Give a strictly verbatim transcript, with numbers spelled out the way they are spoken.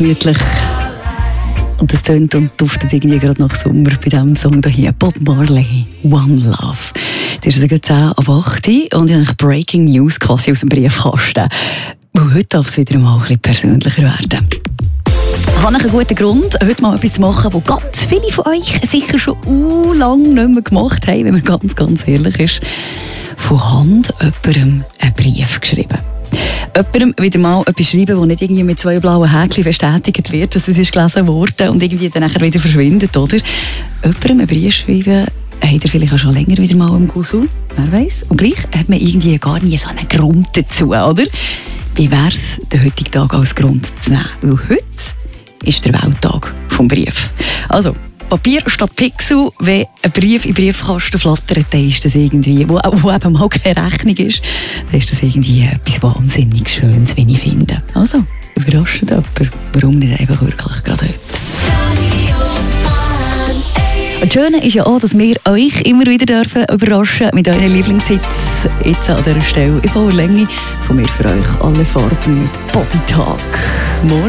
gemütlich. Und das tönt und duftet irgendwie gerade nach Sommer bei diesem Song hier. Bob Marley, One Love. Es ist also zehn ab acht und ich habe Breaking News quasi aus dem Briefkasten. Weil heute darf es wieder mal ein bisschen persönlicher werden. Ich habe einen guten Grund, heute mal etwas zu machen, das ganz viele von euch sicher schon uh, lange nicht mehr gemacht haben, wenn man ganz, ganz ehrlich ist. Von Hand jemandem einen Brief geschrieben. Jemandem wieder mal etwas schreiben, das nicht irgendwie mit zwei blauen Häkchen bestätigt wird, dass es ist gelesen wurde und irgendwie dann nachher wieder verschwindet, oder? Jemandem einen Brief schreiben, hat er vielleicht auch schon länger wieder mal im Gussel, wer weiß. Und gleich hat man irgendwie gar nie so einen Grund dazu, oder? Wie wäre es, den heutigen Tag als Grund zu nehmen? Weil heute ist der Welttag vom Brief. Also, Papier statt Pixel, wenn ein Brief in den Briefkasten flattert, dann ist das irgendwie, wo, wo eben mal keine Rechnung ist, dann ist das irgendwie etwas wahnsinnig Schönes, wie ich finde. Also, überrascht jemand. Warum nicht einfach wirklich gerade heute? Und das Schöne ist ja auch, dass wir euch immer wieder dürfen überraschen mit euren Lieblingshits. Jetzt an dieser Stelle in voller Länge von mir für euch alle Farben mit Bodytalk. Morgen.